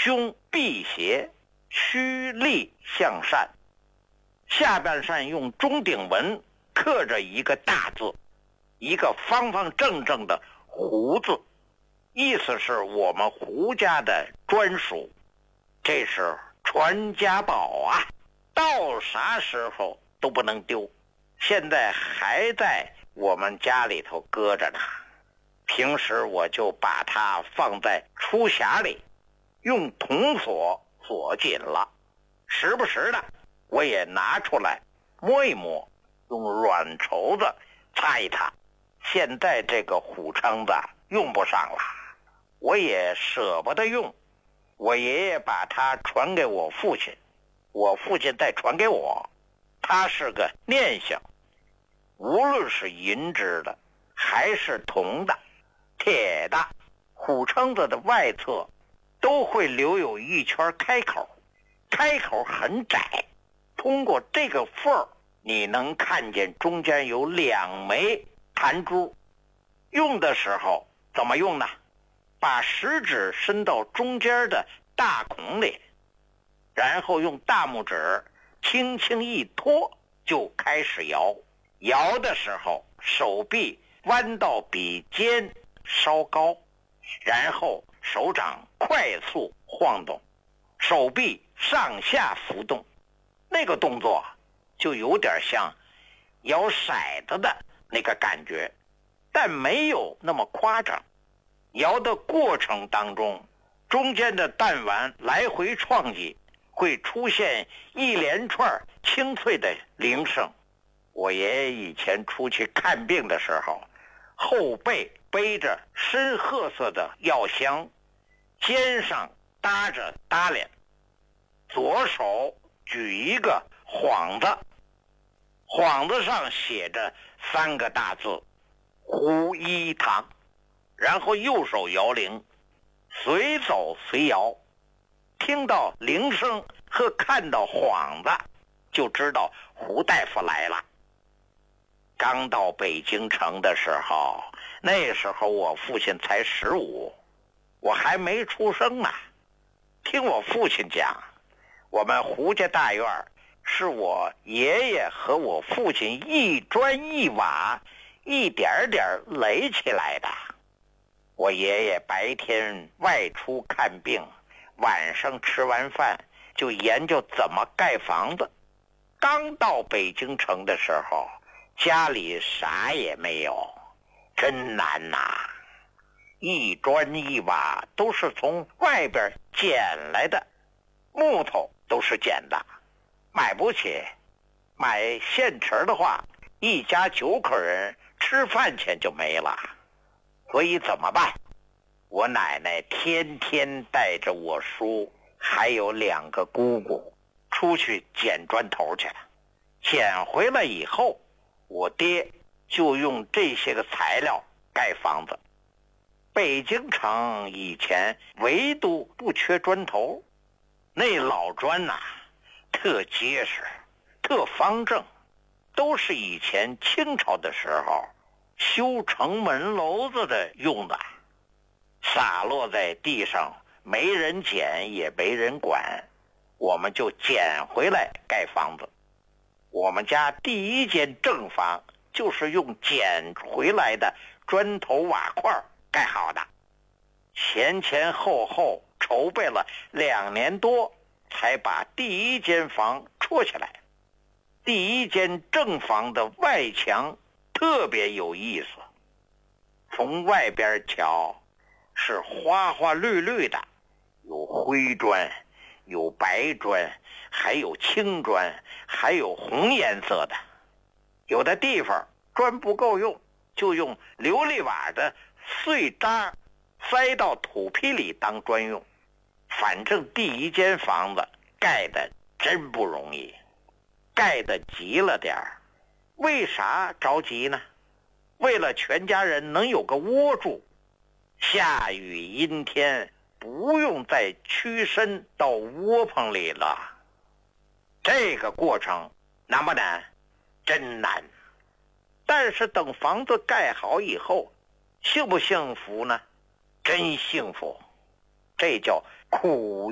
胸辟邪，趋利向善。下半扇用钟鼎文刻着一个大字，一个方方正正的胡字，意思是我们胡家的专属，这是传家宝啊，到啥时候都不能丢。现在还在我们家里头搁着呢，平时我就把它放在书匣里，用铜锁锁紧了，时不时的我也拿出来摸一摸，用软绸子擦一擦。现在这个虎撑子用不上了，我也舍不得用。我爷爷把它传给我父亲，我父亲再传给我，它是个念想。无论是银制的还是铜的、铁的，虎撑子的外侧都会留有一圈开口，开口很窄，通过这个缝儿，你能看见中间有2枚弹珠。用的时候怎么用呢？把食指伸到中间的大孔里，然后用大拇指轻轻一托，就开始摇。摇的时候手臂弯到比肩稍高，然后手掌快速晃动，手臂上下浮动，那个动作就有点像摇骰子的那个感觉，但没有那么夸张。摇的过程当中，中间的弹丸来回撞击，会出现一连串清脆的铃声。我爷爷以前出去看病的时候，后背背着深褐色的药箱，肩上搭着搭脸，左手举一个幌子，幌子上写着3个大字胡一堂，然后右手摇铃，随走随摇。听到铃声和看到幌子，就知道胡大夫来了。刚到北京城的时候，那时候我父亲才15，我还没出生呢。听我父亲讲，我们胡家大院是我爷爷和我父亲一砖一瓦一点点垒起来的。我爷爷白天外出看病，晚上吃完饭就研究怎么盖房子。刚到北京城的时候，家里啥也没有，真难呐！一砖一瓦都是从外边捡来的，木头都是捡的，买不起。买现成的话，一家9口人吃饭钱就没了。所以怎么办？我奶奶天天带着我叔还有2个姑姑出去捡砖头去了。捡回来以后，我爹就用这些个材料盖房子。北京城以前唯独不缺砖头，那老砖呐，特结实，特方正，都是以前清朝的时候修城门楼子的用的。洒落在地上，没人捡也没人管，我们就捡回来盖房子。我们家第一间正房就是用捡回来的砖头瓦块盖好的，前前后后筹备了2年多，才把第一间房戳起来。第一间正房的外墙特别有意思，从外边瞧是花花绿绿的，有灰砖，有白砖，还有青砖，还有红颜色的。有的地方砖不够用，就用琉璃瓦的碎渣塞到土坯里当砖用。反正第一间房子盖的真不容易，盖的急了点儿。为啥着急呢？为了全家人能有个窝住，下雨阴天不用再屈身到窝棚里了。这个过程难不难？真难。但是等房子盖好以后，幸不幸福呢？真幸福。这叫苦